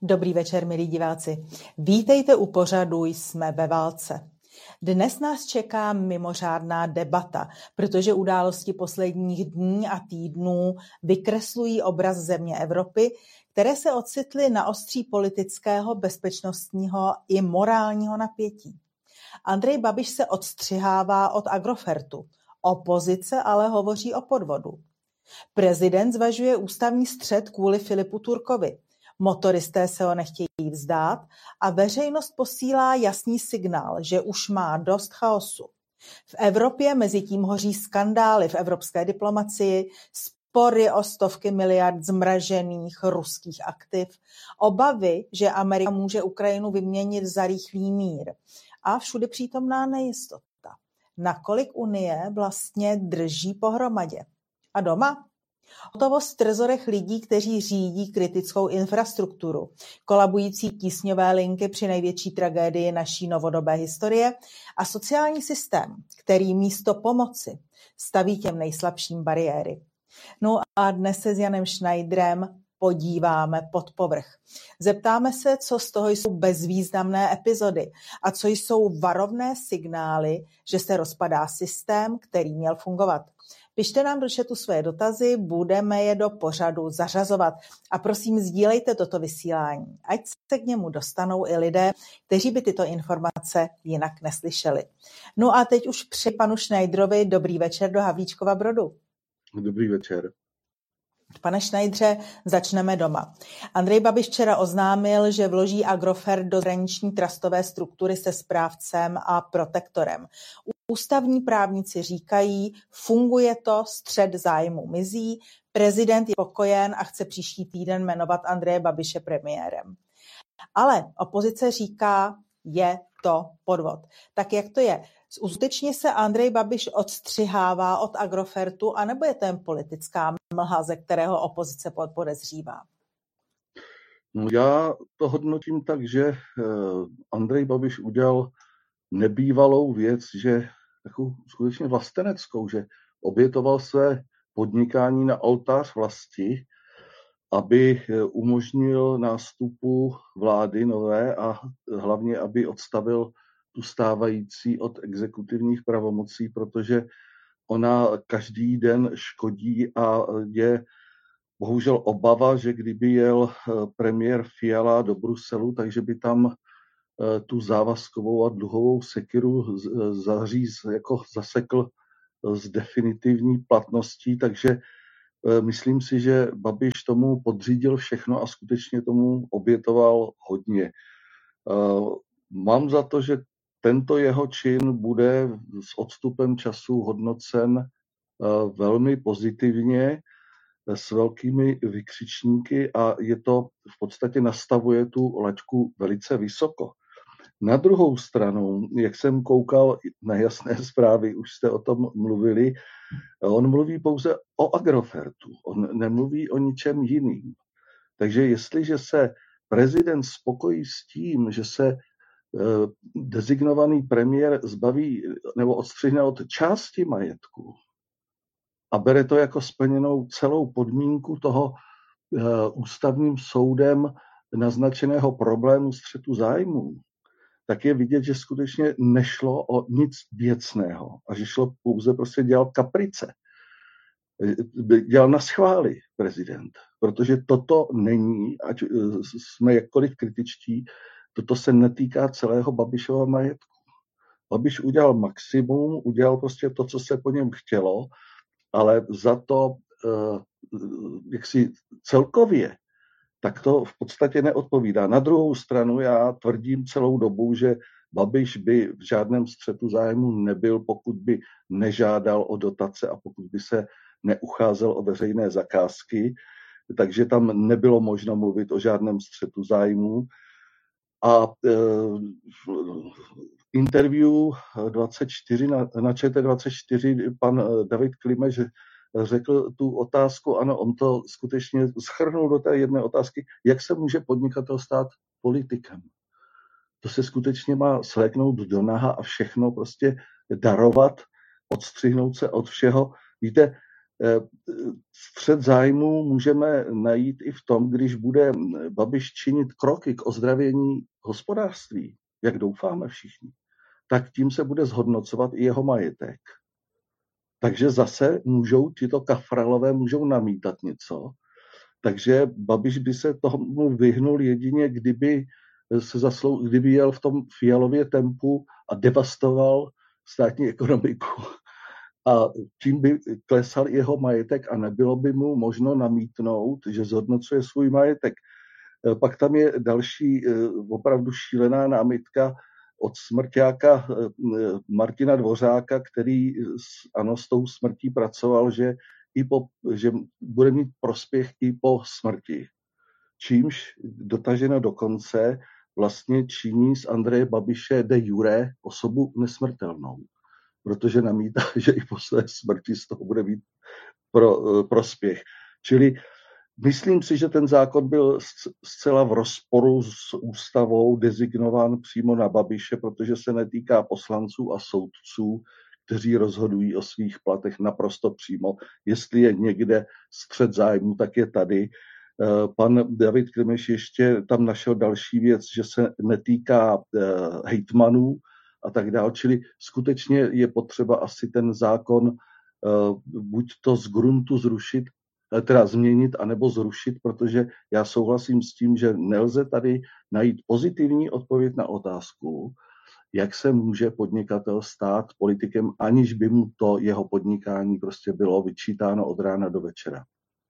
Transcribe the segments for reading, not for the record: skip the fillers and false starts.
Dobrý večer, milí diváci. Vítejte u pořadu Jsme ve válce. Dnes nás čeká mimořádná debata, protože události posledních dní a týdnů vykreslují obraz země Evropy, které se ocitly na ostří politického, bezpečnostního i morálního napětí. Andrej Babiš se odstřihává od Agrofertu, opozice ale hovoří o podvodu. Prezident zvažuje ústavní střet kvůli Filipu Turkovi. Motoristé se ho nechtějí vzdát a veřejnost posílá jasný signál, že už má dost chaosu. V Evropě mezitím hoří skandály v evropské diplomacii, spory o stovky miliard zmražených ruských aktiv, obavy, že Amerika může Ukrajinu vyměnit za rychlý mír a všude přítomná nejistota. Nakolik Unie vlastně drží pohromadě? A doma? Hotovost v trezorech lidí, kteří řídí kritickou infrastrukturu, kolabující tísňové linky při největší tragédii naší novodobé historie a sociální systém, který místo pomoci staví těm nejslabším bariéry. No a dnes se s Janem Schneiderem podíváme pod povrch. Zeptáme se, co z toho jsou bezvýznamné epizody a co jsou varovné signály, že se rozpadá systém, který měl fungovat. Pište nám do chatu své dotazy, budeme je do pořadu zařazovat. A prosím, sdílejte toto vysílání, ať se k němu dostanou i lidé, kteří by tyto informace jinak neslyšeli. No a teď už při panu Schneiderovi dobrý večer do Havlíčkova Brodu. Dobrý večer. Pane Schneidere, začneme doma. Andrej Babiš včera oznámil, že vloží Agrofert do zahraniční trustové struktury se správcem a protektorem. Ústavní právníci říkají, funguje to, střet zájmu mizí, prezident je spokojen a chce příští týden jmenovat Andreje Babiše premiérem. Ale opozice říká, je to podvod. Tak jak to je? Skutečně se Andrej Babiš odstřihává od Agrofertu, anebo je to jen politická mlha, ze kterého opozice podezřívá? No já to hodnotím tak, že Andrej Babiš udělal nebývalou věc, že takovou skutečně vlasteneckou, že obětoval své podnikání na oltář vlasti, aby umožnil nástupu vlády nové a hlavně, aby odstavil tu stávající od exekutivních pravomocí, protože ona každý den škodí a je bohužel obava, že kdyby jel premiér Fiala do Bruselu, takže by tam tu závazkovou a dluhovou sekiru zasekl s definitivní platností, takže myslím si, že Babiš tomu podřídil všechno a skutečně tomu obětoval hodně. Mám za to, že tento jeho čin bude s odstupem času hodnocen velmi pozitivně, s velkými vykřičníky a je to v podstatě nastavuje tu laťku velice vysoko. Na druhou stranu, jak jsem koukal na jasné zprávy, už jste o tom mluvili, on mluví pouze o Agrofertu, on nemluví o ničem jiným. Takže jestliže se prezident spokojí s tím, že se designovaný premiér zbaví nebo odstřihne od části majetku a bere to jako splněnou celou podmínku toho ústavním soudem naznačeného problému střetu zájmů, tak je vidět, že skutečně nešlo o nic věcného a že šlo pouze dělal kaprice. Dělal na schvály prezident, protože toto není, ať jsme jakkoliv kritičtí, toto se netýká celého Babišova majetku. Babiš udělal maximum, udělal to, co se po něm chtělo, ale za to, jaksi celkově, tak to v podstatě neodpovídá. Na druhou stranu já tvrdím celou dobu, že Babiš by v žádném střetu zájmu nebyl, pokud by nežádal o dotace a pokud by se neucházel o veřejné zakázky, takže tam nebylo možno mluvit o žádném střetu zájmu. A interview 24 na ČT24 pan David Klimeš řekl tu otázku, ano, on to skutečně shrnul do té jedné otázky, jak se může podnikatel stát politikem. To se skutečně má sléknout do naha a všechno darovat, odstřihnout se od všeho. Víte, Střet zájmů můžeme najít i v tom, když bude Babiš činit kroky k ozdravění hospodářství, jak doufáme všichni, tak tím se bude zhodnocovat i jeho majetek. Takže zase tito kafralové můžou namítat něco. Takže Babiš by se tomu vyhnul jedině, kdyby jel v tom Fialově tempu a devastoval státní ekonomiku. A tím by klesal jeho majetek a nebylo by mu možno namítnout, že zhodnocuje svůj majetek. Pak tam je další opravdu šílená námitka od smrťáka Martina Dvořáka, který s tou smrtí pracoval, že bude mít prospěch i po smrti. Čímž dotaženo do konce vlastně činí z Andreje Babiše de jure osobu nesmrtelnou, protože namítá, že i po své smrti z toho bude mít prospěch. Čili myslím si, že ten zákon byl zcela v rozporu s ústavou designován přímo na Babiše, protože se netýká poslanců a soudců, kteří rozhodují o svých platech naprosto přímo. Jestli je někde střet zájmu, tak je tady. Pan David Klimeš ještě tam našel další věc, že se netýká hejtmanů a tak dále. Čili skutečně je potřeba asi ten zákon buď to z gruntu zrušit, teda změnit, anebo zrušit, protože já souhlasím s tím, že nelze tady najít pozitivní odpověď na otázku, jak se může podnikatel stát politikem, aniž by mu to jeho podnikání prostě bylo vyčítáno od rána do večera.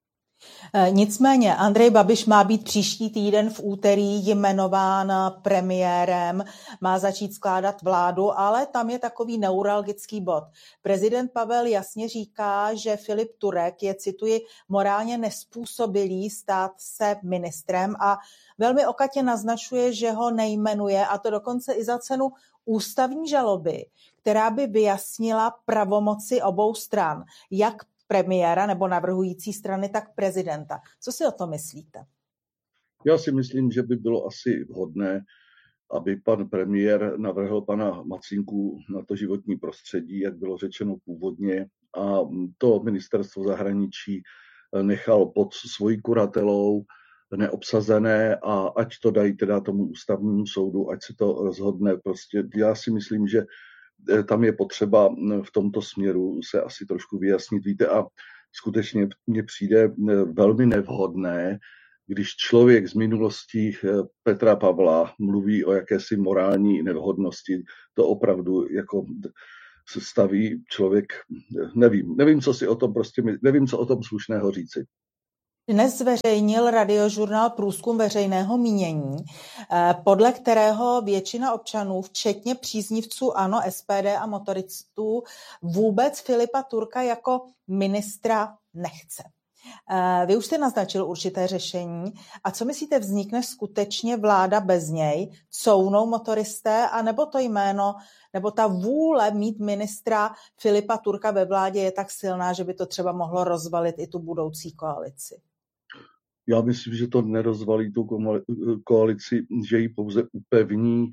Nicméně Andrej Babiš má být příští týden v úterý jmenován premiérem, má začít skládat vládu, ale tam je takový neuralgický bod. Prezident Pavel jasně říká, že Filip Turek je, cituji, morálně nezpůsobilý stát se ministrem a velmi okatě naznačuje, že ho nejmenuje, a to dokonce i za cenu ústavní žaloby, která by vyjasnila pravomoci obou stran, jak premiéra nebo navrhující strany, tak prezidenta. Co si o tom myslíte? Já si myslím, že by bylo asi vhodné, aby pan premiér navrhl pana Macínku na to životní prostředí, jak bylo řečeno původně, a to ministerstvo zahraničí nechal pod svojí kuratelou neobsazené a ať to dají teda tomu ústavnímu soudu, ať se to rozhodne. Prostě já si myslím, že tam je potřeba v tomto směru se asi trošku vyjasnit. Víte, a skutečně mně přijde velmi nevhodné, když člověk z minulosti Petra Pavla mluví o jakési morální nevhodnosti. To opravdu jako se staví člověk, nevím, co si o tom nevím, co o tom slušného říci. Dnes zveřejnil Radiožurnál průzkum veřejného mínění, podle kterého většina občanů, včetně příznivců ANO, SPD a motoristů, vůbec Filipa Turka jako ministra nechce. Vy už jste naznačil určité řešení. A co myslíte, vznikne skutečně vláda bez něj? Counou motoristé, anebo to jméno, nebo ta vůle mít ministra Filipa Turka ve vládě je tak silná, že by to třeba mohlo rozvalit i tu budoucí koalici? Já myslím, že to nerozvalí tu koalici, že ji pouze upevní.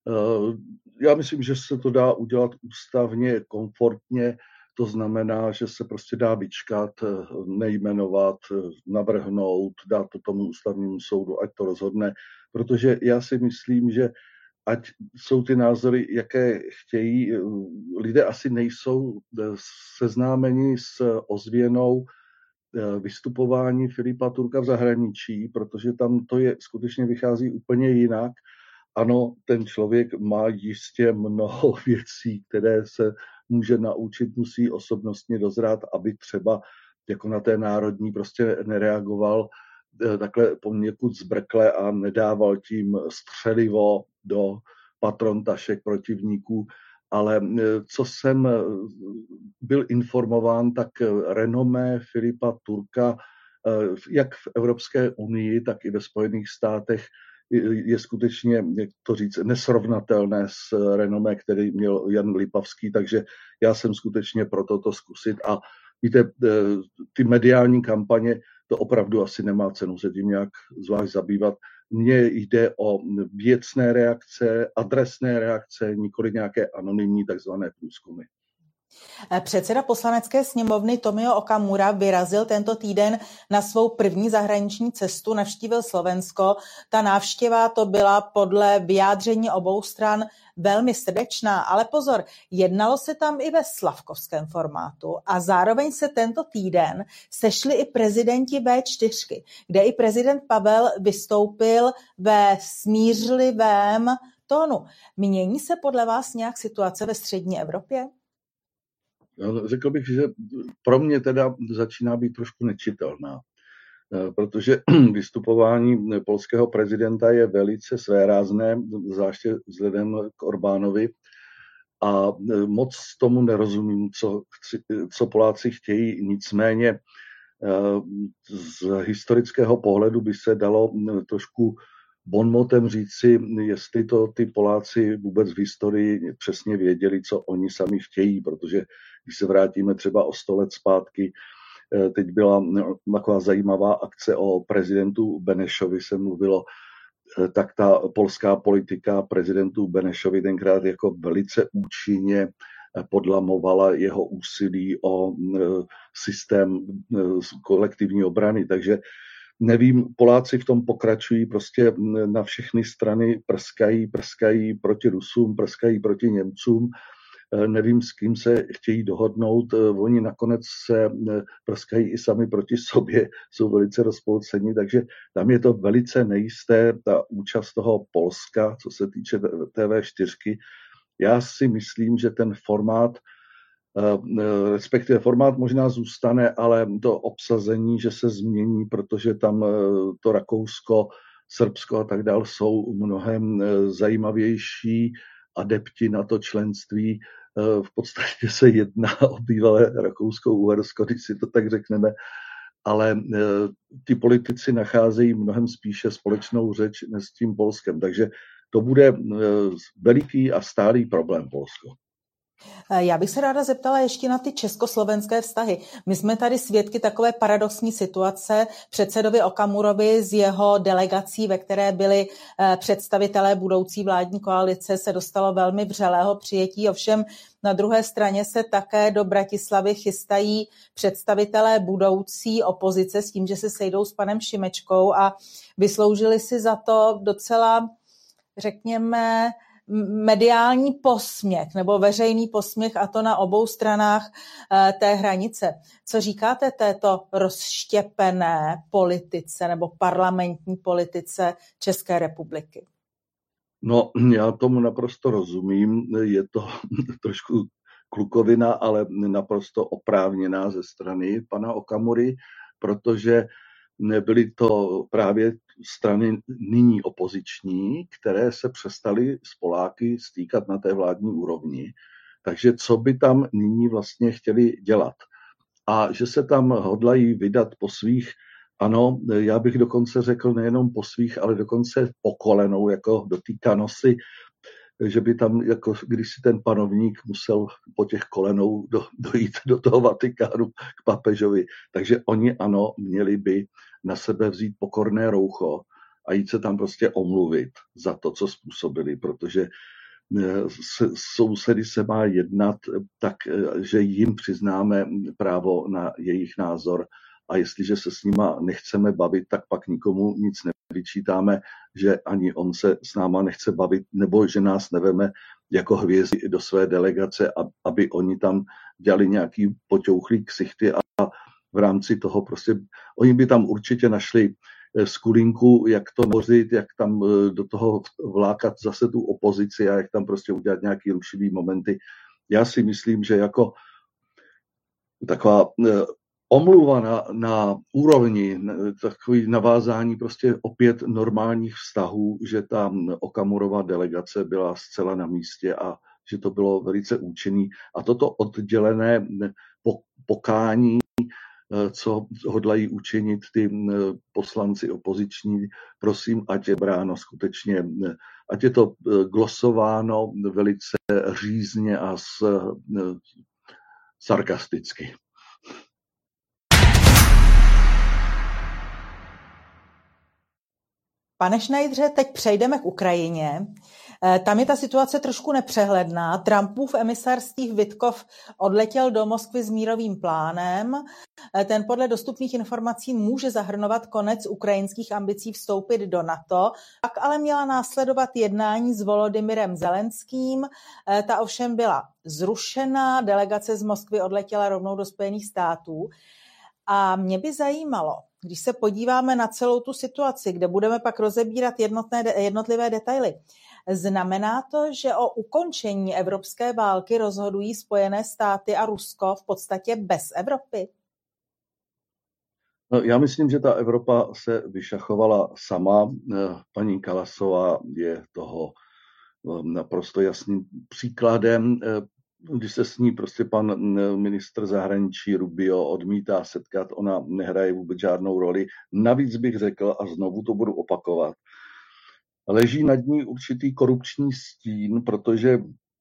Já myslím, že se to dá udělat ústavně, komfortně. To znamená, že se prostě dá vyčkat, nejmenovat, navrhnout, dát to tomu ústavnímu soudu, ať to rozhodne. Protože já si myslím, že ať jsou ty názory, jaké chtějí, lidé asi nejsou seznámeni s ozvěnou vystupování Filipa Turka v zahraničí, protože tam to je skutečně vychází úplně jinak. Ano, ten člověk má jistě mnoho věcí, které se může naučit, musí osobnostně dozrát, aby třeba jako na té národní prostě nereagoval takhle poněkud zbrkle a nedával tím střelivo do patrontašek protivníků. Ale co jsem byl informován, tak renomé Filipa Turka jak v Evropské unii, tak i ve Spojených státech je skutečně, jak to říct, nesrovnatelné s renomé, který měl Jan Lipavský, takže já jsem skutečně pro to zkusit. A víte, ty mediální kampaně, to opravdu asi nemá cenu se tím nějak zvlášť zabývat. Mně jde o věcné reakce, adresné reakce, nikoli nějaké anonymní takzvané průzkumy. Předseda poslanecké sněmovny Tomio Okamura vyrazil tento týden na svou první zahraniční cestu, navštívil Slovensko. Ta návštěva to byla podle vyjádření obou stran velmi srdečná, ale pozor, jednalo se tam i ve slavkovském formátu a zároveň se tento týden sešli i prezidenti V4, kde i prezident Pavel vystoupil ve smířlivém tónu. Mění se podle vás nějak situace ve střední Evropě? Řekl bych, že pro mě teda začíná být trošku nečitelná, protože vystupování polského prezidenta je velice svérázné, zvláště vzhledem k Orbánovi, a moc tomu nerozumím, co Poláci chtějí. Nicméně z historického pohledu by se dalo trošku bonmotem říci, jestli to ty Poláci vůbec v historii přesně věděli, co oni sami chtějí, protože když se vrátíme třeba o 100 let zpátky, teď byla taková zajímavá akce o prezidentu Benešovi, se mluvilo, tak ta polská politika prezidentu Benešovi tenkrát jako velice účinně podlamovala jeho úsilí o systém kolektivní obrany. Takže nevím, Poláci v tom pokračují, prostě na všechny strany prskají proti Rusům, prskají proti Němcům. Nevím, s kým se chtějí dohodnout. Oni nakonec se prskají i sami proti sobě, jsou velice rozpolceni, takže tam je to velice nejisté, ta účast toho Polska, co se týče TV4. Já si myslím, že ten formát, respektive formát možná zůstane, ale to obsazení, že se změní, protože tam to Rakousko, Srbsko a tak dále jsou mnohem zajímavější adepti na to členství. V podstatě se jedná o bývalé Rakousko-Uhersko, když si to tak řekneme, ale ti politici nacházejí mnohem spíše společnou řeč než s tím Polskem. Takže to bude veliký a stálý problém Polsko. Já bych se ráda zeptala ještě na ty československé vztahy. My jsme tady svědky takové paradoxní situace. Předsedovi Okamurovi z jeho delegací, ve které byli představitelé budoucí vládní koalice, se dostalo velmi vřelého přijetí. Ovšem na druhé straně se také do Bratislavy chystají představitelé budoucí opozice s tím, že se sejdou s panem Šimečkou a vysloužili si za to docela, řekněme, mediální posměch nebo veřejný posměch, a to na obou stranách té hranice. Co říkáte této rozštěpené politice nebo parlamentní politice České republiky? No, já tomu naprosto rozumím. Je to trošku klukovina, ale naprosto oprávněná ze strany pana Okamury, protože byly to právě strany nyní opoziční, které se přestaly s Poláky stýkat na té vládní úrovni. Takže co by tam nyní vlastně chtěli dělat? A že se tam hodlají vydat po svých, ano, já bych dokonce řekl nejenom po svých, ale dokonce po kolenou, jako dotýkano si, že by tam, jako když si ten panovník musel po těch kolenou dojít do toho Vatikánu k papežovi. Takže oni, ano, měli by na sebe vzít pokorné roucho a jít se tam prostě omluvit za to, co způsobili, protože sousedy se má jednat tak, že jim přiznáme právo na jejich názor, a jestliže se s nima nechceme bavit, tak pak nikomu nic nevyčítáme, že ani on se s náma nechce bavit, nebo že nás neveme jako hvězdy do své delegace, aby oni tam dělali nějaký poťouchlý ksichty, a v rámci toho prostě, oni by tam určitě našli skulinku, jak to mořit, jak tam do toho vlákat zase tu opozici a jak tam prostě udělat nějaký rušivý momenty. Já si myslím, že jako taková omluva na úrovni, takový navázání prostě opět normálních vztahů, že ta Okamurova delegace byla zcela na místě a že to bylo velice účinný. A toto oddělené pokání, co hodlají učinit ty poslanci opoziční, prosím, ať je bráno skutečně, ať je to glosováno velice řízně a sarkasticky. Pane Šnajdře, teď přejdeme k Ukrajině. Tam je ta situace trošku nepřehledná. Trumpův emisař Steve Witkoff odletěl do Moskvy s mírovým plánem. Ten podle dostupných informací může zahrnovat konec ukrajinských ambicí vstoupit do NATO. Pak ale měla následovat jednání s Volodymyrem Zelenským. Ta ovšem byla zrušena, delegace z Moskvy odletěla rovnou do Spojených států. A mě by zajímalo, když se podíváme na celou tu situaci, kde budeme pak rozebírat jednotlivé detaily, znamená to, že o ukončení evropské války rozhodují Spojené státy a Rusko v podstatě bez Evropy? No, já myslím, že ta Evropa se vyšachovala sama. Paní Kallasová je toho naprosto jasným příkladem. Když se s ní prostě pan ministr zahraničí Rubio odmítá setkat, ona nehraje vůbec žádnou roli. Navíc bych řekl, a znovu to budu opakovat, leží nad ní určitý korupční stín, protože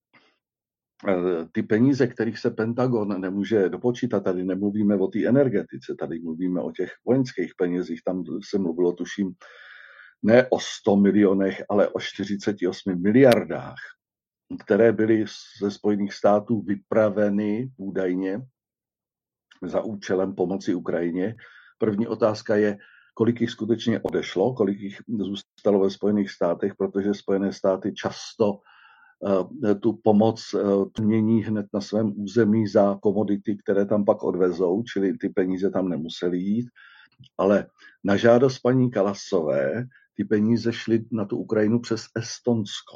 ty peníze, kterých se Pentagon nemůže dopočítat, tady nemluvíme o té energetice, tady mluvíme o těch vojenských penězích, tam se mluvilo, tuším, ne o 100 milionech, ale o 48 miliardách, které byly ze Spojených států vypraveny údajně za účelem pomoci Ukrajině. První otázka je, kolik jich skutečně odešlo, kolik jich zůstalo ve Spojených státech, protože Spojené státy často tu pomoc mění hned na svém území za komodity, které tam pak odvezou, čili ty peníze tam nemusely jít. Ale na žádost paní Kallasové ty peníze šly na tu Ukrajinu přes Estonsko.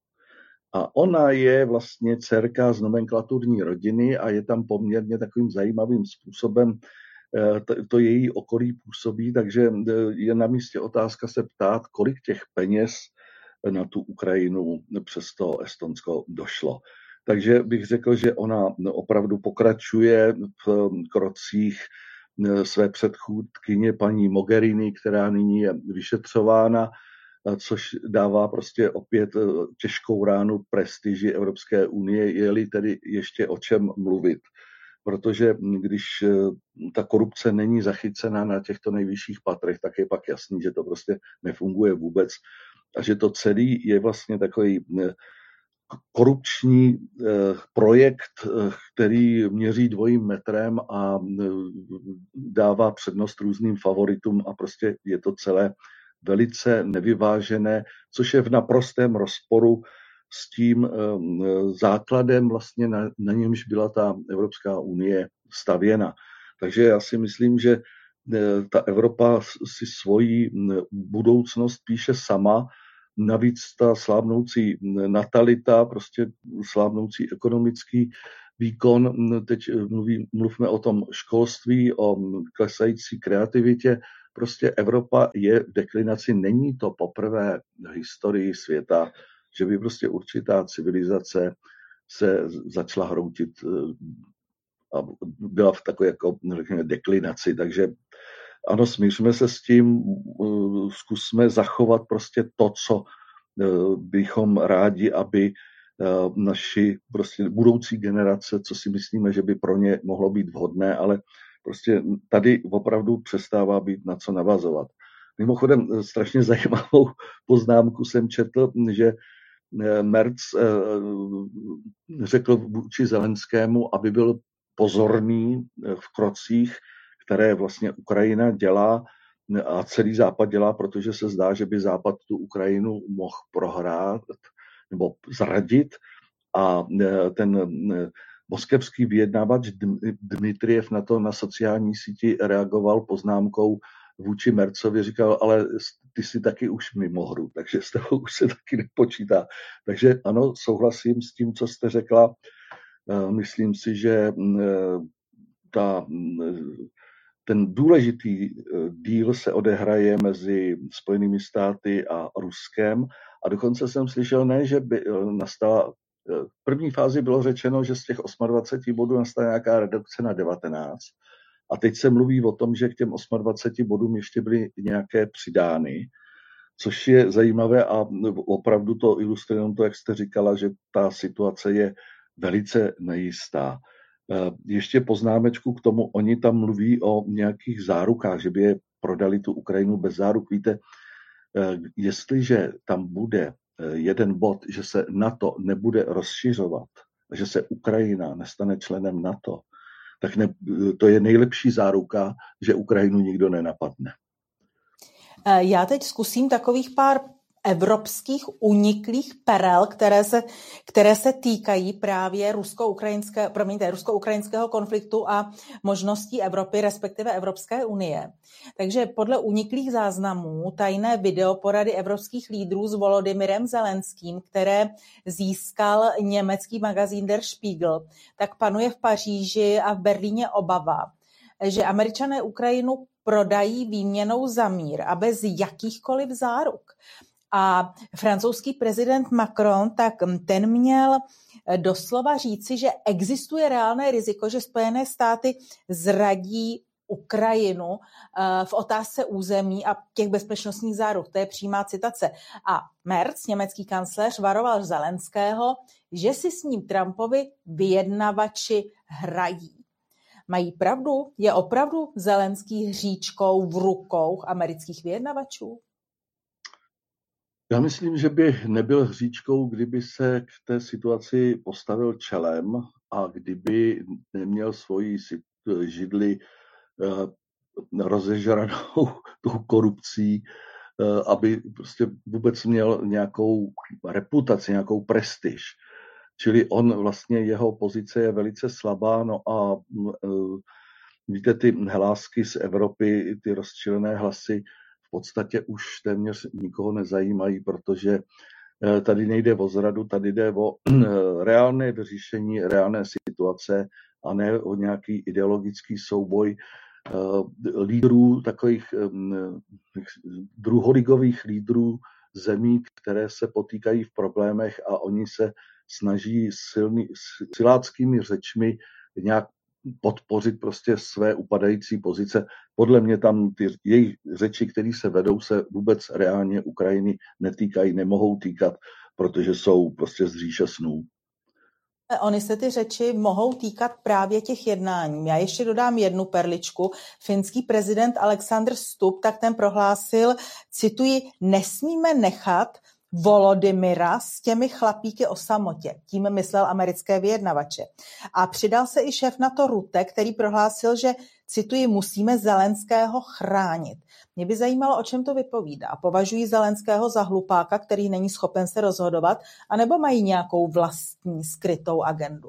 A ona je vlastně dcerka z nomenklaturní rodiny a je tam poměrně takovým zajímavým způsobem to její okolí působí, takže je na místě otázka se ptát, kolik těch peněz na tu Ukrajinu přes to Estonsko došlo. Takže bych řekl, že ona opravdu pokračuje v krocích své předchůdkyně paní Mogherini, která nyní je vyšetřována, což dává prostě opět těžkou ránu prestiži Evropské unie, je-li tedy ještě o čem mluvit. Protože když ta korupce není zachycena na těchto nejvyšších patrech, tak je pak jasný, že to prostě nefunguje vůbec a že to celý je vlastně takový korupční projekt, který měří dvojím metrem a dává přednost různým favoritům a prostě je to celé velice nevyvážené, což je v naprostém rozporu s tím základem, vlastně na němž byla ta Evropská unie stavěna. Takže já si myslím, že ta Evropa si svoji budoucnost píše sama, navíc ta slábnoucí natalita, prostě slábnoucí ekonomický výkon, teď mluvíme o tom školství, o klesající kreativitě, prostě Evropa je v deklinaci, není to poprvé v historii světa, že by prostě určitá civilizace se začala hroutit a byla v takové jako deklinaci, takže ano, smíříme se s tím, zkusme zachovat prostě to, co bychom rádi, aby naši prostě budoucí generace, co si myslíme, že by pro ně mohlo být vhodné, ale prostě tady opravdu přestává být na co navazovat. Mimochodem strašně zajímavou poznámku jsem četl, že Merz řekl vůči Zelenskému, aby byl pozorný v krocích, které vlastně Ukrajina dělá a celý Západ dělá, protože se zdá, že by Západ tu Ukrajinu mohl prohrát nebo zradit a ten moskevský vyjednávač Dmitrijev na to na sociální síti reagoval poznámkou vůči Mercovi, říkal, ale ty jsi taky už mimo hru, takže s tebou už se taky nepočítá. Takže ano, souhlasím s tím, co jste řekla. Myslím si, že ten důležitý díl se odehraje mezi Spojenými státy a Ruskem a dokonce jsem slyšel, ne, že by nastala, v první fázi bylo řečeno, že z těch 28 bodů nastane nějaká redukce na 19 a teď se mluví o tom, že k těm 28 bodům ještě byly nějaké přidány, což je zajímavé a opravdu to ilustruje to, jak jste říkala, že ta situace je velice nejistá. Ještě poznámečku k tomu, oni tam mluví o nějakých zárukách, že by je prodali tu Ukrajinu bez záruk. Víte, jestliže tam bude jeden bod, že se NATO nebude rozšiřovat, že se Ukrajina nestane členem NATO, tak to je nejlepší záruka, že Ukrajinu nikdo nenapadne. Já teď zkusím takových pár evropských uniklých perel, které se týkají právě rusko-ukrajinského konfliktu a možností Evropy, respektive Evropské unie. Takže podle uniklých záznamů tajné videoporady evropských lídrů s Volodymyrem Zelenským, které získal německý magazín Der Spiegel, tak panuje v Paříži a v Berlíně obava, že Američané Ukrajinu prodají výměnou za mír a bez jakýchkoliv záruk. A francouzský prezident Macron, tak ten měl doslova říci, že existuje reálné riziko, že Spojené státy zradí Ukrajinu v otázce území a těch bezpečnostních záruk. To je přímá citace. A Merz, německý kancléř, varoval Zelenského, že si s ním Trumpovi vyjednavači hrají. Mají pravdu? Je opravdu Zelenský hříčkou v rukou amerických vyjednavačů? Já myslím, že by nebyl hříčkou, kdyby se k té situaci postavil čelem a kdyby neměl svoji židli rozežranou tou korupcí, aby prostě vůbec měl nějakou reputaci, nějakou prestiž. Čili jeho pozice je velice slabá, no a víte, ty hlásky z Evropy, ty rozčilené hlasy v podstatě už téměř nikoho nezajímají, protože tady nejde o zradu, tady jde o reálné vyřešení reálné situace a ne o nějaký ideologický souboj lídrů, takových druholigových lídrů zemí, které se potýkají v problémech a oni se snaží siláckými řečmi nějak podpořit prostě své upadající pozice. Podle mě tam ty jejich řeči, které se vedou, se vůbec reálně Ukrajiny netýkají, nemohou týkat, protože jsou prostě z říše snů. Ony se ty řeči mohou týkat právě těch jednání. Já ještě dodám jednu perličku. Finský prezident Alexander Stubb, tak ten prohlásil, cituji, nesmíme nechat Volodymyra s těmi chlapíky o samotě. Tím myslel americké vyjednavače. A přidal se i šéf NATO Rutte, který prohlásil, že, cituji, musíme Zelenského chránit. Mě by zajímalo, o čem to vypovídá. Považují Zelenského za hlupáka, který není schopen se rozhodovat, anebo mají nějakou vlastní skrytou agendu?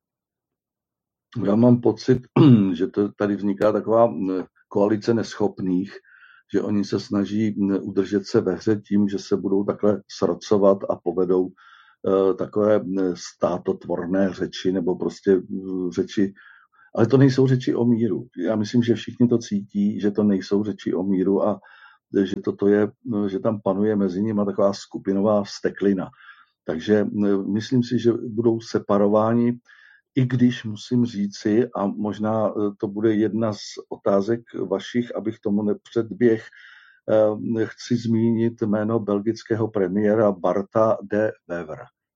Já mám pocit, že tady vzniká taková koalice neschopných, že oni se snaží udržet se ve hře tím, že se budou takhle srocovat a povedou takové státotvorné řeči nebo prostě řeči, ale to nejsou řeči o míru. Já myslím, že všichni to cítí, že to nejsou řeči o míru a že tam panuje mezi nimi taková skupinová vzteklina. Takže myslím si, že budou separováni, i když musím říci, a možná to bude jedna z otázek vašich, abych tomu nepředběh, chci zmínit jméno belgického premiéra Barta de Wever.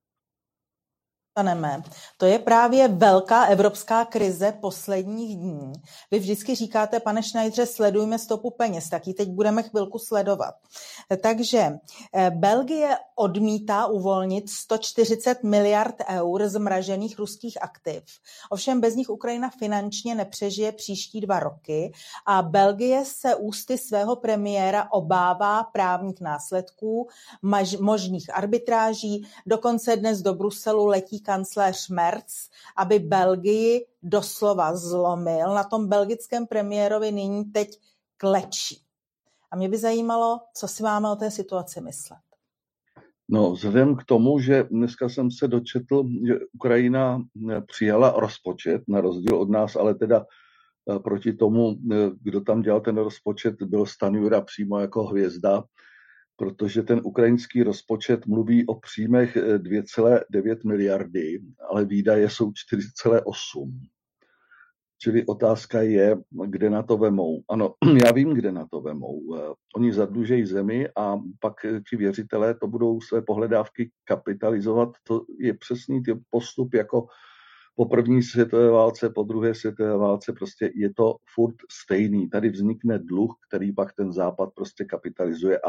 To je právě velká evropská krize posledních dní. Vy vždycky říkáte, pane Schneidere, sledujme stopu peněz, tak ji teď budeme chvilku sledovat. Takže Belgie odmítá uvolnit 140 miliard eur zmražených ruských aktiv. Ovšem bez nich Ukrajina finančně nepřežije příští 2 roky a Belgie se ústy svého premiéra obává právních následků, možných arbitráží, dokonce dnes do Bruselu letí kancléř Merz, aby Belgii doslova zlomil. Na tom belgickém premiérovi nyní teď klečí. A mě by zajímalo, co si máme o té situaci myslet. No, vzhledem k tomu, že dneska jsem se dočetl, že Ukrajina přijala rozpočet, na rozdíl od nás, ale teda proti tomu, kdo tam dělal ten rozpočet, byl Stanjura přímo jako hvězda, protože ten ukrajinský rozpočet mluví o příjmech 2,9 miliardy, ale výdaje jsou 4,8. Čili otázka je, kde na to vemou. Ano, já vím, kde na to vemou. Oni zadlužejí zemi a pak ti věřitelé to budou své pohledávky kapitalizovat. To je přesný postup jako po první světové válce, po druhé světové válce, prostě je to furt stejný. Tady vznikne dluh, který pak ten západ prostě kapitalizuje a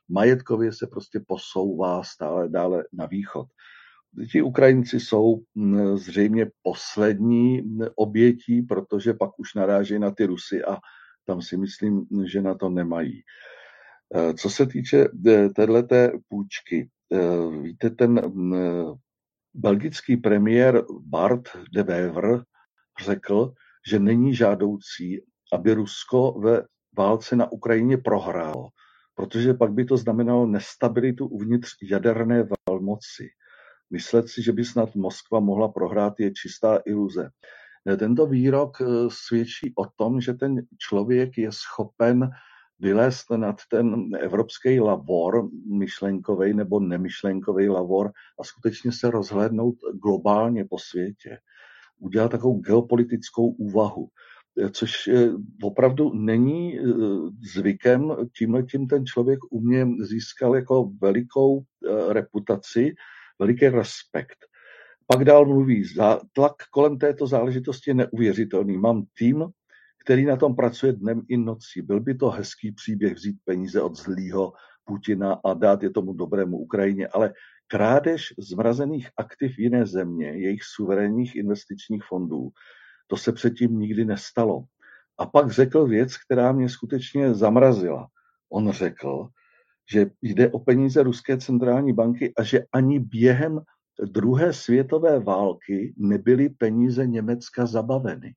majetkově se prostě posouvá stále dále na východ. Ti Ukrajinci jsou zřejmě poslední obětí, protože pak už naráží na ty Rusy a tam si myslím, že na to nemají. Co se týče téhleté půjčky, víte, ten belgický premiér Bart de Wever řekl, že není žádoucí, aby Rusko ve válce na Ukrajině prohrálo, protože pak by to znamenalo nestabilitu uvnitř jaderné velmoci. Myslet si, že by snad Moskva mohla prohrát, je čistá iluze. Tento výrok svědčí o tom, že ten člověk je schopen vylézt nad ten evropský lavor, myšlenkovej nebo nemyšlenkovej lavor a skutečně se rozhlédnout globálně po světě. Udělat takovou geopolitickou úvahu, což opravdu není zvykem. Tímhletím ten člověk u mě získal jako velikou reputaci, veliký respekt. Pak dál mluví, tlak kolem této záležitosti je neuvěřitelný. Mám tým, který na tom pracuje dnem i nocí. Byl by to hezký příběh vzít peníze od zlýho Putina a dát je tomu dobrému Ukrajině, ale krádež zmrazených aktiv jiné země, jejich suverénních investičních fondů, to se předtím nikdy nestalo. A pak řekl věc, která mě skutečně zamrazila. On řekl, že jde o peníze Ruské centrální banky a že ani během druhé světové války nebyly peníze Německa zabaveny.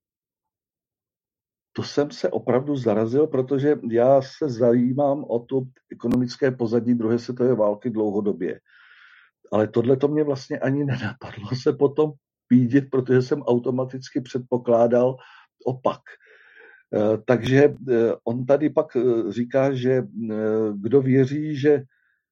To jsem se opravdu zarazil, protože já se zajímám o to ekonomické pozadí druhé světové války dlouhodobě. Ale tohle to mě vlastně ani nenapadlo se potom pídit, protože jsem automaticky předpokládal opak. Takže on tady pak říká, že kdo věří, že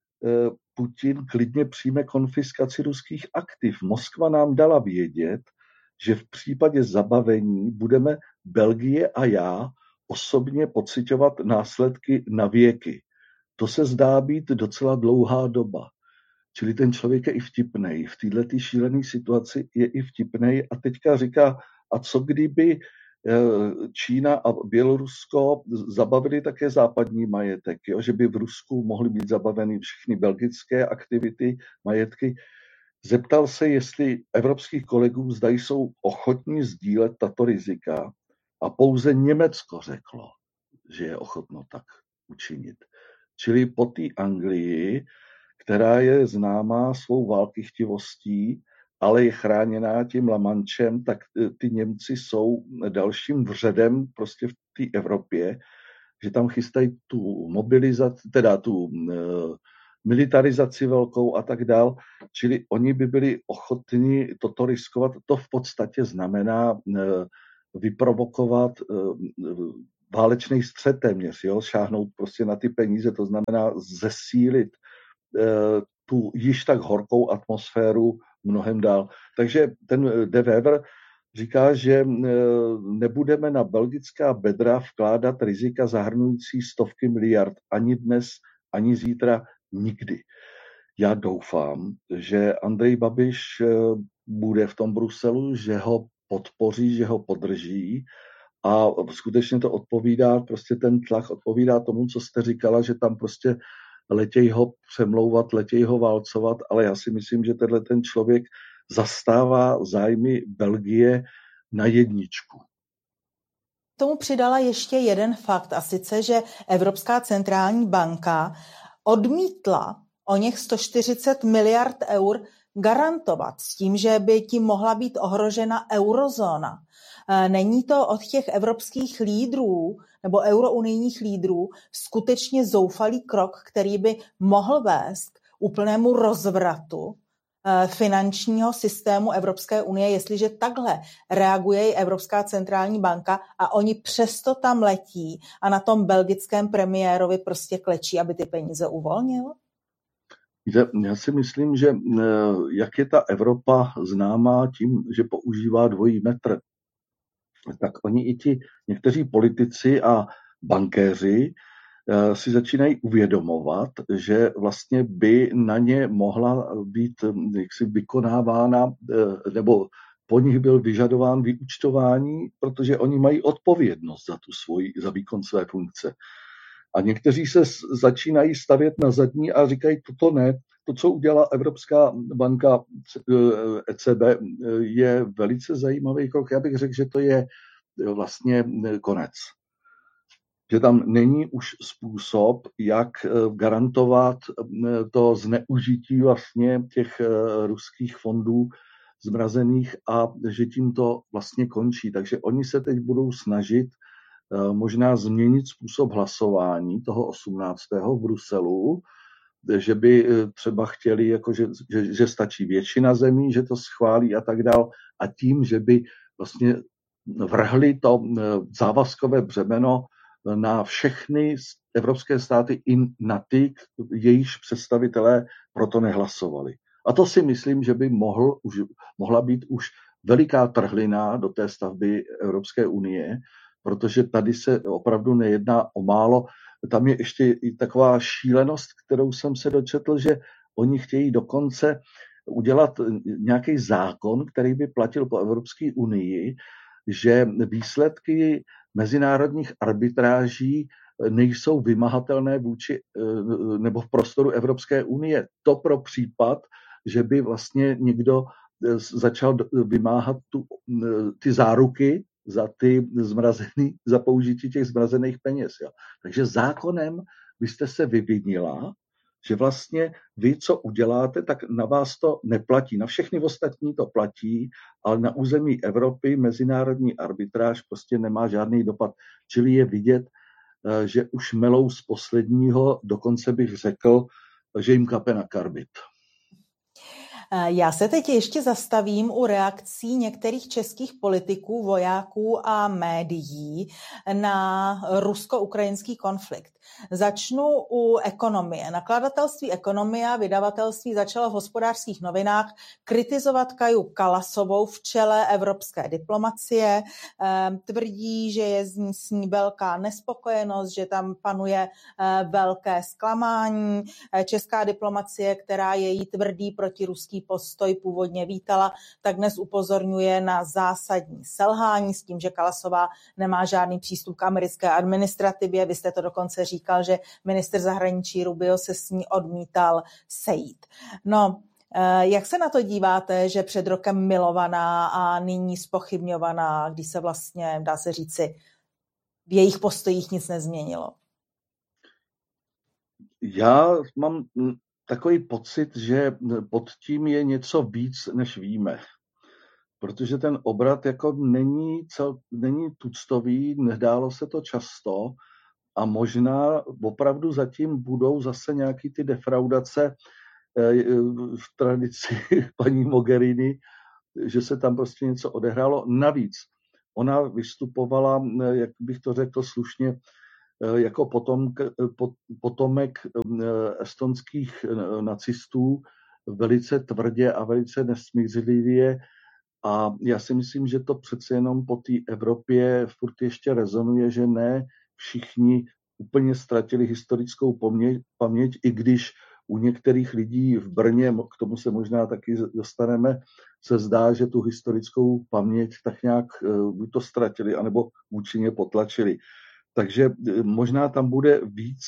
Putin klidně přijme konfiskaci ruských aktiv. Moskva nám dala vědět, že v případě zabavení budeme Belgie a já osobně pociťovat následky na věky. To se zdá být docela dlouhá doba. Čili ten člověk je i vtipnej. V této šílené situaci je i vtipnej a teďka říká, a co kdyby Čína a Bělorusko zabavili také západní majetek, jo? Že by v Rusku mohly být zabaveny všechny belgické aktivity, majetky. Zeptal se, jestli evropských kolegů zda jsou ochotní sdílet tato rizika a pouze Německo řeklo, že je ochotno tak učinit. Čili po té Anglii, která je známá svou válkychtivostí, ale je chráněná tím La Manchem, tak ty Němci jsou dalším vředem prostě v té Evropě, že tam chystají tu mobilizaci, teda tu militarizaci velkou a tak dál. Čili oni by byli ochotni toto riskovat. To v podstatě znamená vyprovokovat válečný střet téměř, jo? Šáhnout prostě na ty peníze, to znamená zesílit tu již tak horkou atmosféru mnohem dál. Takže ten de Wever říká, že nebudeme na belgická bedra vkládat rizika zahrnující stovky miliard ani dnes, ani zítra, nikdy. Já doufám, že Andrej Babiš bude v tom Bruselu, že ho podpoří, že ho podrží a skutečně to odpovídá, prostě ten tlak odpovídá tomu, co jste říkala, že tam prostě letěj ho přemlouvat, letěj ho válcovat, ale já si myslím, že tenhle ten člověk zastává zájmy Belgie na jedničku. Tomu přidala ještě jeden fakt, a sice, že Evropská centrální banka odmítla o něch 140 miliard eur garantovat s tím, že by tím mohla být ohrožena eurozóna. Není to od těch evropských lídrů nebo eurounijních lídrů skutečně zoufalý krok, který by mohl vést k úplnému rozvratu finančního systému Evropské unie, jestliže takhle reaguje Evropská centrální banka a oni přesto tam letí a na tom belgickém premiérovi prostě klečí, aby ty peníze uvolnil? Já si myslím, že jak je ta Evropa známá tím, že používá dvojí metr, tak oni i ti někteří politici a bankéři si začínají uvědomovat, že vlastně by na ně mohla být jaksi vykonávána, nebo po nich byl vyžadován vyúčtování, protože oni mají odpovědnost za výkon své funkce. A někteří se začínají stavět na zadní a říkají, toto ne. To, co udělala Evropská banka ECB, je velice zajímavý krok. Já bych řekl, že to je vlastně konec. Že tam není už způsob, jak garantovat to zneužití vlastně těch ruských fondů zmrazených a že tím to vlastně končí. Takže oni se teď budou snažit možná změnit způsob hlasování toho 18. v Bruselu, že by třeba chtěli, jako že stačí většina zemí, že to schválí a tak dál, a tím, že by vlastně vrhli to závazkové břemeno na všechny evropské státy i na ty, jejichž představitelé proto nehlasovali. A to si myslím, že by mohla být už veliká trhlina do té stavby Evropské unie, protože tady se opravdu nejedná o málo. Tam je ještě i taková šílenost, kterou jsem se dočetl, že oni chtějí dokonce udělat nějaký zákon, který by platil po Evropské unii, že výsledky mezinárodních arbitráží nejsou vymahatelné vůči nebo v prostoru Evropské unie. To pro případ, že by vlastně někdo začal vymáhat ty záruky za použití těch zmrazených peněz. Jo. Takže zákonem byste se vyvinila, že vlastně vy, co uděláte, tak na vás to neplatí. Na všechny ostatní to platí, ale na území Evropy mezinárodní arbitráž prostě nemá žádný dopad. Čili je vidět, že už melou z posledního, dokonce bych řekl, že jim kape na karbit. Já se teď ještě zastavím u reakcí některých českých politiků, vojáků a médií na rusko-ukrajinský konflikt. Začnu u ekonomie. Nakladatelství Ekonomia, vydavatelství, začalo v Hospodářských novinách kritizovat Kaju Kalasovou v čele evropské diplomacie. Tvrdí, že je s ní velká nespokojenost, že tam panuje velké zklamání. Česká diplomacie, která její tvrdý protiruský postoj původně vítala, tak dnes upozorňuje na zásadní selhání s tím, že Kalasová nemá žádný přístup k americké administrativě. Vy jste to dokonce říkal, že ministr zahraničí Rubio se s ní odmítal sejít. No, jak se na to díváte, že před rokem milovaná a nyní zpochybňovaná, když se vlastně, dá se říci, v jejich postojích nic nezměnilo? Já mám takový pocit, že pod tím je něco víc, než víme. Protože ten obrat jako není tuctový, nedálo se to často a možná opravdu zatím budou zase nějaký ty defraudace v tradici paní Mogherini, že se tam prostě něco odehrálo. Navíc ona vystupovala, jak bych to řekl slušně, jako potomek estonských nacistů velice tvrdě a velice nesmířlivě. A já si myslím, že to přece jenom po té Evropě furt ještě rezonuje, že ne všichni úplně ztratili historickou paměť, i když u některých lidí v Brně, k tomu se možná taky dostaneme, se zdá, že tu historickou paměť tak nějak buď to ztratili, anebo účinně potlačili. Takže možná tam bude víc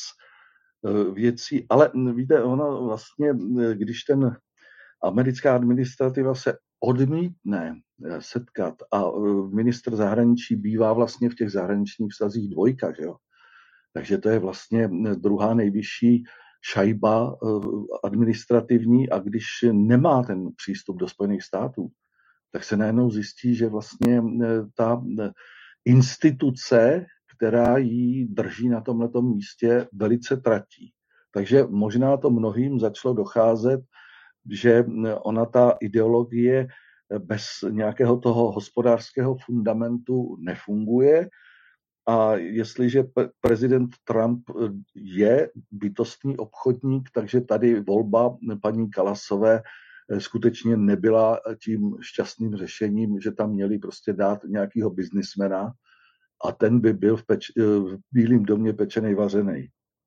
věcí, ale víte, ono vlastně, když ten americká administrativa se odmítne setkat a ministr zahraničí bývá vlastně v těch zahraničních vztazích dvojka, že jo? Takže to je vlastně druhá nejvyšší šajba administrativní a když nemá ten přístup do Spojených států, tak se najednou zjistí, že vlastně ta instituce, která ji drží na tomhletom místě, velice tratí. Takže možná to mnohým začalo docházet, že ona ta ideologie bez nějakého toho hospodářského fundamentu nefunguje a jestliže prezident Trump je bytostný obchodník, takže tady volba paní Kalasové skutečně nebyla tím šťastným řešením, že tam měli prostě dát nějakého biznismena a ten by byl v Bílém domě pečenej vařenej.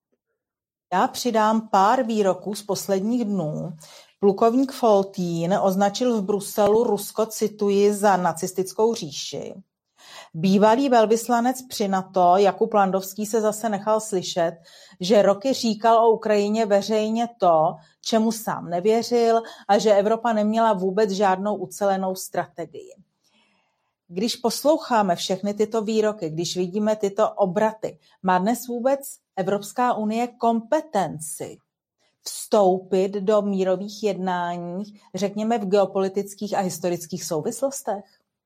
Já přidám pár výroků z posledních dnů. Plukovník Foltín označil v Bruselu Rusko, cituji, za nacistickou říši. Bývalý velvyslanec při NATO Jakub Landovský se zase nechal slyšet, že roky říkal o Ukrajině veřejně to, čemu sám nevěřil, a že Evropa neměla vůbec žádnou ucelenou strategii. Když posloucháme všechny tyto výroky, když vidíme tyto obraty, má dnes vůbec Evropská unie kompetenci vstoupit do mírových jednání, řekněme v geopolitických a historických souvislostech?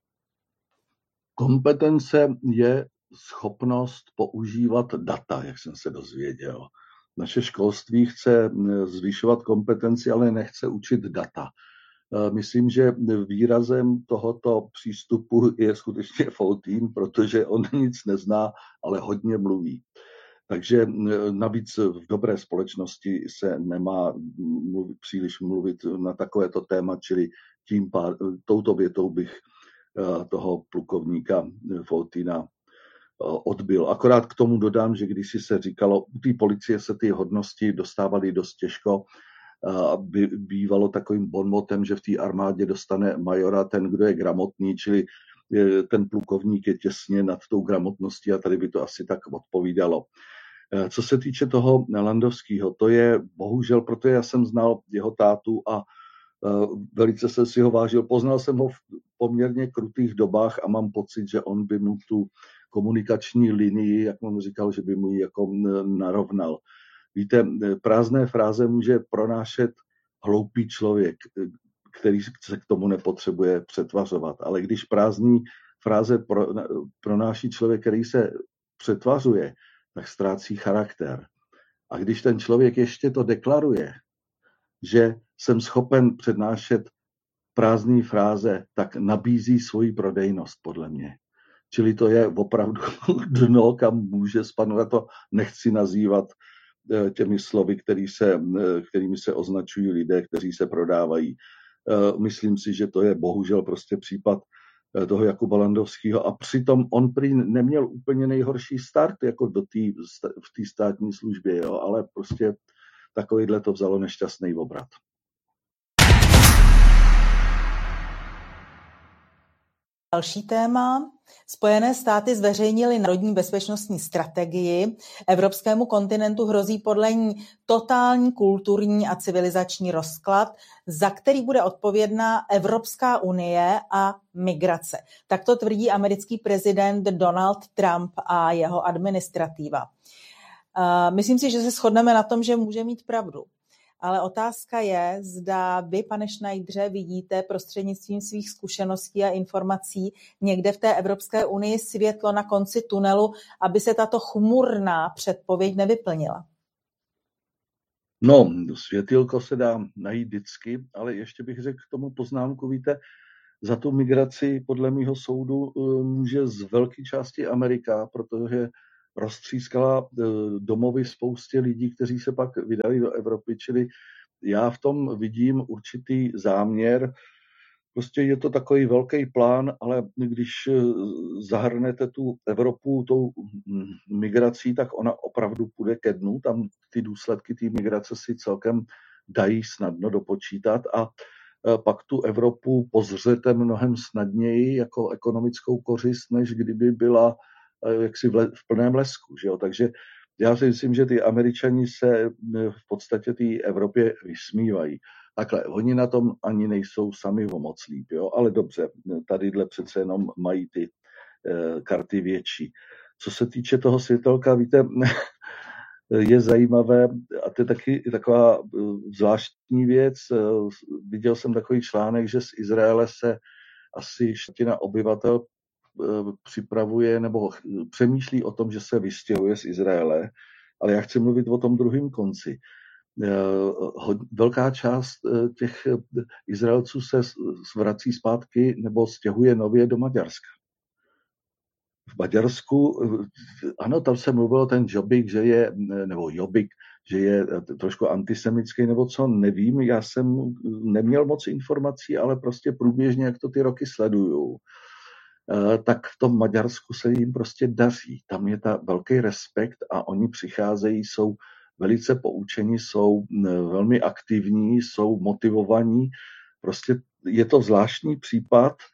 Kompetence je schopnost používat data, jak jsem se dozvěděl. Naše školství chce zvyšovat kompetenci, ale nechce učit data. Myslím, že výrazem tohoto přístupu je skutečně Faltýn, protože on nic nezná, ale hodně mluví. Takže navíc v dobré společnosti se nemá příliš mluvit na takovéto téma, čili touto větou bych toho plukovníka Faltýna odbyl. Akorát k tomu dodám, že když se říkalo, u té policie se ty hodnosti dostávaly dost těžko, bývalo takovým bonmotem, že v té armádě dostane majora ten, kdo je gramotný, čili ten plukovník je těsně nad tou gramotností a tady by to asi tak odpovídalo. Co se týče toho Landovského, to je bohužel, protože já jsem znal jeho tátu a velice jsem si ho vážil. Poznal jsem ho v poměrně krutých dobách a mám pocit, že on by mu tu komunikační linii, jak on říkal, že by mu ji jako narovnal. Víte, prázdné fráze může pronášet hloupý člověk, který se k tomu nepotřebuje přetvařovat. Ale když prázdný fráze pronáší člověk, který se přetvařuje, tak ztrácí charakter. A když ten člověk ještě to deklaruje, že jsem schopen přednášet prázdné fráze, tak nabízí svoji prodejnost, podle mě. Čili to je opravdu dno, kam může spadnout. To nechci nazývat těmi slovy, kterými se označují lidé, kteří se prodávají. Myslím si, že to je bohužel prostě případ toho Jakuba Landovského a přitom on prý neměl úplně nejhorší start jako v té státní službě, jo, ale prostě takovýhle to vzalo nešťastný obrat. Další téma. Spojené státy zveřejnily národní bezpečnostní strategii. Evropskému kontinentu hrozí podle ní totální kulturní a civilizační rozklad, za který bude odpovědná Evropská unie a migrace. Tak to tvrdí americký prezident Donald Trump a jeho administrativa. Myslím si, že se shodneme na tom, že může mít pravdu. Ale otázka je, zda vy, pane Schneidere, vidíte prostřednictvím svých zkušeností a informací někde v té Evropské unii světlo na konci tunelu, aby se tato chmurná předpověď nevyplnila. No, světýlko se dá najít vždycky, ale ještě bych řekl k tomu poznámku, víte, za tu migraci podle mýho soudu může z velké části Amerika, protože roztřískala domovy spoustě lidí, kteří se pak vydali do Evropy, čili já v tom vidím určitý záměr. Prostě je to takový velký plán, ale když zahrnete tu Evropu tou migrací, tak ona opravdu půjde ke dnu. Tam ty důsledky té migrace si celkem dají snadno dopočítat a pak tu Evropu pozřete mnohem snadněji jako ekonomickou kořist, než kdyby byla jaksi v plném lesku. Že jo? Takže já si myslím, že ty Američani se v podstatě té Evropě vysmívají. Takhle, oni na tom ani nejsou sami o moc líp, jo? Ale dobře, tadyhle přece jenom mají ty karty větší. Co se týče toho světelka, víte, je zajímavé, a to je taky taková zvláštní věc, viděl jsem takový článek, že z Izraele se asi 1/4 obyvatel připravuje nebo přemýšlí o tom, že se vystěhuje z Izraele, ale já chci mluvit o tom druhém konci. Velká část těch Izraelců se vrací zpátky nebo stěhuje nově do Maďarska. V Maďarsku, ano, tam se mluvilo ten Jobbik, že je trošku antisemický nebo co, nevím, já jsem neměl moc informací, ale prostě průběžně, jak to ty roky sleduju, tak v tom Maďarsku se jim prostě daří. Tam je ta velký respekt a oni přicházejí, jsou velice poučení, jsou velmi aktivní, jsou motivovaní. Prostě je to zvláštní případ.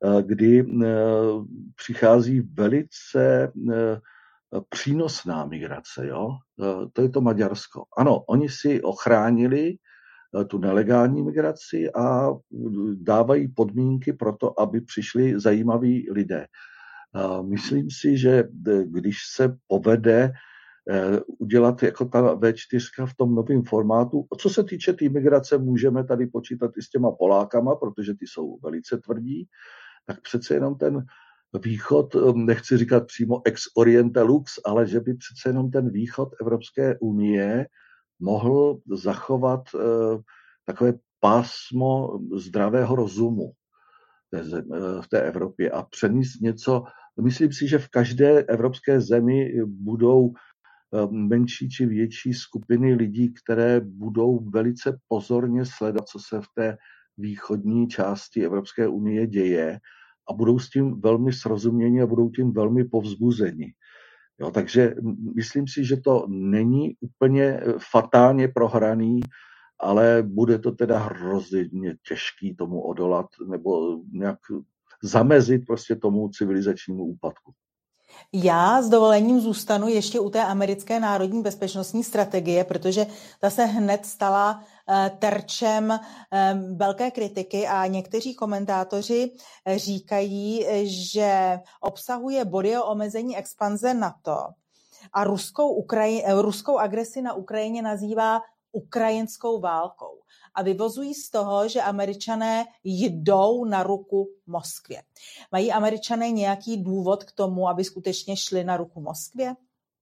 kdy přichází velice přínosná migrace. Jo? To je to Maďarsko. Ano, oni si ochránili tu nelegální migraci a dávají podmínky pro to, aby přišli zajímaví lidé. Myslím si, že když se povede udělat jako ta V4 v tom novém formátu. Co se týče té migrace, můžeme tady počítat i s těma Polákama, protože ty jsou velice tvrdí, tak přece jenom ten východ, nechci říkat přímo ex oriente lux, ale že by přece jenom ten východ Evropské unie mohl zachovat takové pásmo zdravého rozumu v té Evropě a přenést něco. Myslím si, že v každé evropské zemi budou menší či větší skupiny lidí, které budou velice pozorně sledovat, co se v té východní části Evropské unie děje a budou s tím velmi srozuměni a budou tím velmi povzbuzeni. Jo, takže myslím si, že to není úplně fatálně prohraný, ale bude to teda hrozně těžký tomu odolat nebo nějak zamezit prostě tomu civilizačnímu úpadku. Já s dovolením zůstanu ještě u té americké národní bezpečnostní strategie, protože ta se hned stala terčem velké kritiky a někteří komentátoři říkají, že obsahuje body o omezení expanze NATO a ruskou agresi na Ukrajině nazývá ukrajinskou válkou. A vyvozují z toho, že Američané jdou na ruku Moskvě. Mají Američané nějaký důvod k tomu, aby skutečně šli na ruku Moskvě?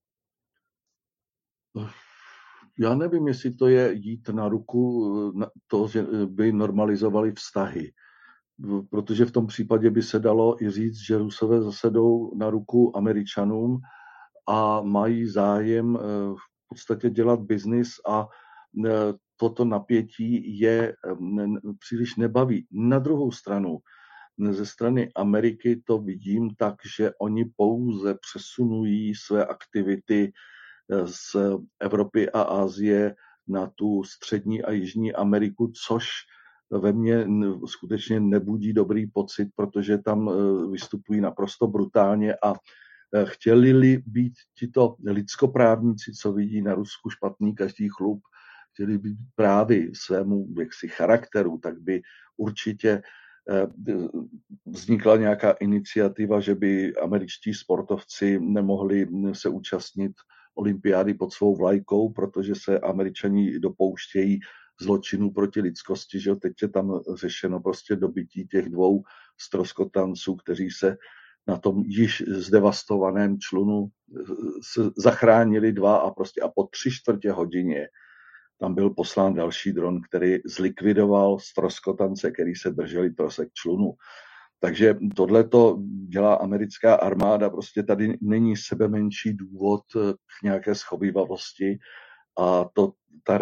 Já nevím, jestli to je jít na ruku to, že by normalizovali vztahy. Protože v tom případě by se dalo i říct, že Rusové zase jdou na ruku Američanům a mají zájem v podstatě dělat biznis a toto napětí je příliš nebaví. Na druhou stranu, ze strany Ameriky to vidím tak, že oni pouze přesunují své aktivity z Evropy a Asie na tu střední a jižní Ameriku, což ve mně skutečně nebudí dobrý pocit, protože tam vystupují naprosto brutálně a chtěli být tito lidskoprávníci, co vidí na Rusku špatný každý chlup, chtěli být právě svému jaksi charakteru, tak by určitě vznikla nějaká iniciativa, že by američtí sportovci nemohli se účastnit olympiády pod svou vlajkou, protože se Američani dopouštějí zločinů proti lidskosti, že teď je tam řešeno prostě dobytí těch dvou ztroskotanců, kteří se na tom již zdevastovaném člunu zachránili dva a po 3/4 hodině tam byl poslán další dron, který zlikvidoval ztroskotance, který se drželi trosek člunu. Takže tohleto dělá americká armáda, prostě tady není sebemenší důvod k nějaké schovívavosti a ta